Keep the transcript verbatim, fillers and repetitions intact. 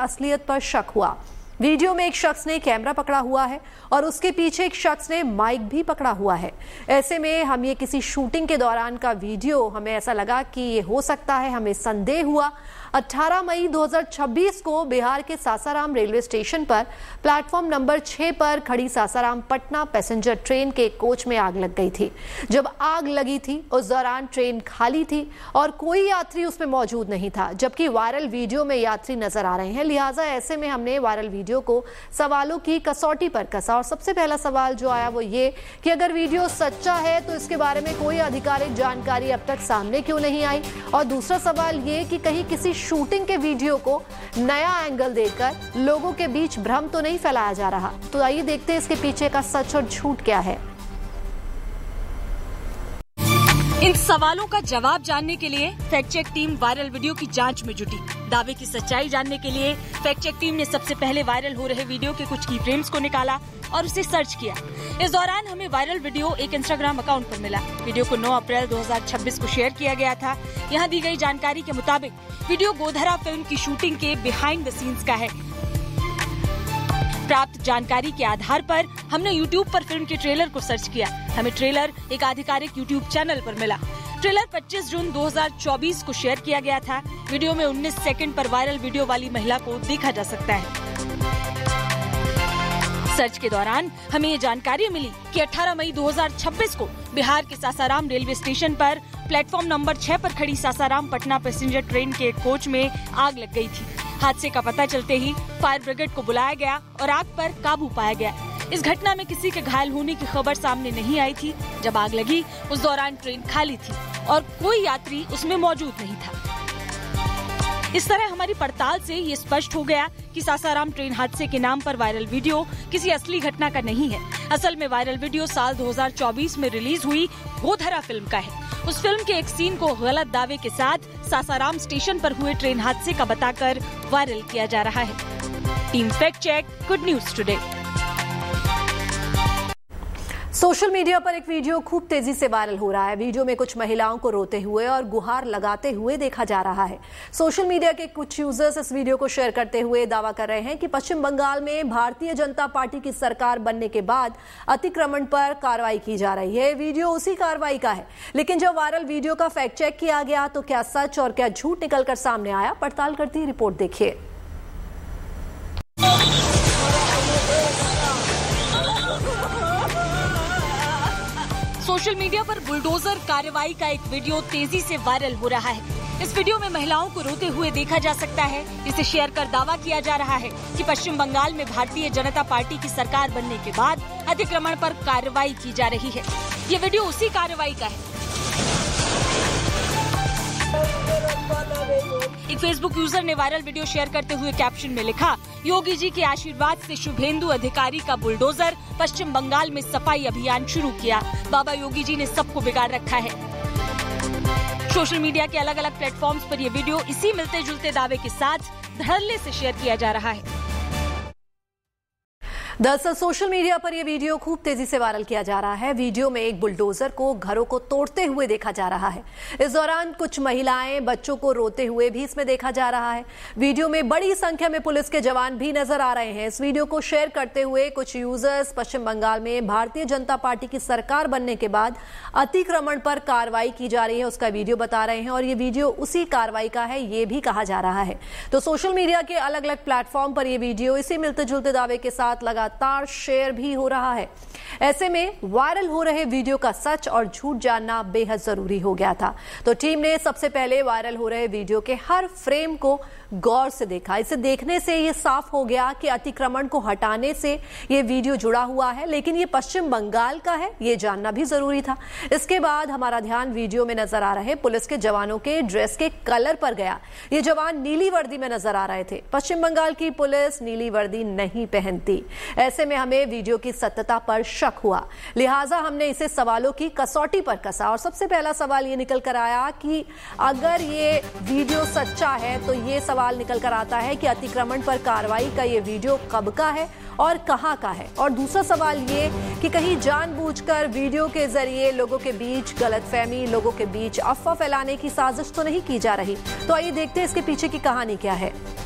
असलियत पर शक हुआ। वीडियो में एक शख्स ने कैमरा पकड़ा हुआ है और उसके पीछे एक शख्स ने माइक भी पकड़ा हुआ है। ऐसे में हम ये किसी शूटिंग के दौरान का वीडियो, हमें ऐसा लगा कि ये हो सकता है, हमें संदेह हुआ। अठारह मई दो हज़ार छब्बीस को बिहार के सासाराम रेलवे स्टेशन पर प्लेटफॉर्म नंबर छह पर खड़ी सासाराम पटना पैसेंजर ट्रेन के कोच में आग लग गई थी। जब आग लगी थी उस दौरान ट्रेन खाली थी और कोई यात्री उसमें मौजूद नहीं था, जबकि वायरल वीडियो में यात्री नजर आ रहे हैं। लिहाजा ऐसे में हमने वायरल वीडियो को सवालों की कसौटी पर कसा और सबसे पहला सवाल जो आया वो ये कि अगर वीडियो सच्चा है तो इसके बारे में कोई आधिकारिक जानकारी अब तक सामने क्यों नहीं आई, और दूसरा सवाल ये कि कहीं किसी शूटिंग के वीडियो को नया एंगल देकर लोगों के बीच भ्रम तो नहीं फैलाया जा रहा। तो आइए देखते हैं इसके पीछे का सच और झूठ क्या है। इन सवालों का जवाब जानने के लिए fact check team viral video की जांच में जुटी। दावे की सच्चाई जानने के लिए फैक्ट चेक टीम ने सबसे पहले वायरल हो रहे वीडियो के कुछ की फ्रेम्स को निकाला और उसे सर्च किया। इस दौरान हमें वायरल वीडियो एक इंस्टाग्राम अकाउंट पर मिला। वीडियो को नौ अप्रैल दो हज़ार छब्बीस को शेयर किया गया था। यहाँ दी गई जानकारी के मुताबिक वीडियो गोधरा फिल्म की शूटिंग के बिहाइंड द सीन्स का है। प्राप्त जानकारी के आधार पर हमने यूट्यूब पर फिल्म के ट्रेलर को सर्च किया। हमें ट्रेलर एक आधिकारिक यूट्यूब चैनल पर मिला। ट्रेलर पच्चीस जून दो हज़ार चौबीस को शेयर किया गया था। वीडियो में उन्नीस सेकंड पर वायरल वीडियो वाली महिला को देखा जा सकता है। सर्च के दौरान हमें ये जानकारी मिली कि अठारह मई दो हज़ार छब्बीस को बिहार के सासाराम रेलवे स्टेशन पर प्लेटफॉर्म नंबर छह पर खड़ी सासाराम पटना पैसेंजर ट्रेन के कोच में आग लग गई थी। हादसे का पता चलते ही फायर ब्रिगेड को बुलाया गया और आग पर काबू पाया गया। इस घटना में किसी के घायल होने की खबर सामने नहीं आई थी। जब आग लगी उस दौरान ट्रेन खाली थी और कोई यात्री उसमें मौजूद नहीं था। इस तरह हमारी पड़ताल से ये स्पष्ट हो गया कि सासाराम ट्रेन हादसे के नाम पर वायरल वीडियो किसी असली घटना का नहीं है। असल में वायरल वीडियो साल दो हज़ार चौबीस में रिलीज हुई गोधरा फिल्म का है। उस फिल्म के एक सीन को गलत दावे के साथ सासाराम स्टेशन पर हुए ट्रेन हादसे का बताकर वायरल किया जा रहा है। Team fact check, good news today. Social media पर एक वीडियो खूब तेजी से वायरल हो रहा है। वीडियो में कुछ महिलाओं को रोते हुए और गुहार लगाते हुए देखा जा रहा है। सोशल मीडिया के कुछ यूजर्स इस वीडियो को शेयर करते हुए दावा कर रहे हैं कि पश्चिम बंगाल में भारतीय जनता पार्टी की सरकार बनने के बाद अतिक्रमण पर कार्रवाई की जा रही है। वीडियो उसी कार्रवाई का है, लेकिन जब वायरल वीडियो का फैक्ट चेक किया गया तो क्या सच और क्या झूठ निकलकर सामने आया, पड़ताल करती रिपोर्ट देखिए। सोशल मीडिया पर बुलडोजर कार्रवाई का एक वीडियो तेजी से वायरल हो रहा है। इस वीडियो में महिलाओं को रोते हुए देखा जा सकता है। इसे शेयर कर दावा किया जा रहा है कि पश्चिम बंगाल में भारतीय जनता पार्टी की सरकार बनने के बाद अतिक्रमण पर कार्रवाई की जा रही है। ये वीडियो उसी कार्रवाई का है। एक फेसबुक यूजर ने वायरल वीडियो शेयर करते हुए कैप्शन में लिखा, योगी जी के आशीर्वाद से शुभेंदु अधिकारी का बुलडोजर पश्चिम बंगाल में सफाई अभियान शुरू किया। बाबा योगी जी ने सबको बिगाड़ रखा है। सोशल मीडिया के अलग अलग प्लेटफॉर्म्स पर यह वीडियो इसी मिलते जुलते दावे के साथ धड़ल्ले से शेयर किया जा रहा है। दरअसल सोशल मीडिया पर यह वीडियो खूब तेजी से वायरल किया जा रहा है। वीडियो में एक बुलडोजर को घरों को तोड़ते हुए देखा जा रहा है। इस दौरान कुछ महिलाएं बच्चों को रोते हुए भी इसमें देखा जा रहा है। वीडियो में बड़ी संख्या में पुलिस के जवान भी नजर आ रहे हैं। इस वीडियो को शेयर करते हुए कुछ यूजर्स पश्चिम बंगाल में भारतीय जनता पार्टी की सरकार बनने के बाद अतिक्रमण पर कार्रवाई की जा रही है उसका वीडियो बता रहे हैं और ये वीडियो उसी कार्रवाई का है, ये भी कहा जा रहा है। तो सोशल मीडिया के अलग अलग प्लेटफॉर्म पर यह वीडियो इसी मिलते जुलते दावे के साथ लगा लगातार शेयर भी हो रहा है। ऐसे में वायरल हो रहे वीडियो का सच और झूठ जानना बेहद जरूरी हो गया था। तो टीम ने सबसे पहले वायरल हो रहे वीडियो के हर फ्रेम को गौर से देखा। इसे देखने से यह साफ हो गया कि अतिक्रमण को हटाने से यह वीडियो जुड़ा हुआ है, लेकिन यह पश्चिम बंगाल का है, यह जानना भी जरूरी था। इसके बाद हमारा ध्यान वीडियो में नजर आ रहे पुलिस के जवानों के ड्रेस के कलर पर गया। ये जवान नीली वर्दी में नजर आ रहे थे। पश्चिम बंगाल की पुलिस नीली वर्दी नहीं पहनती। ऐसे में हमें वीडियो की सत्यता पर शक हुआ, लिहाजा हमने इसे सवालों की कसौटी पर कसा और सबसे पहला सवाल ये निकल कर आया कि अगर ये वीडियो सच्चा है तो ये सवाल निकल कर आता है कि अतिक्रमण पर कार्रवाई का ये वीडियो कब का है और कहां का है। और दूसरा सवाल ये कि कहीं जानबूझकर वीडियो के जरिए लोगों के बीच गलतफहमी, लोगों के बीच अफवाह फैलाने की साजिश तो नहीं की जा रही। तो आइए देखते हैं इसके पीछे की कहानी क्या है।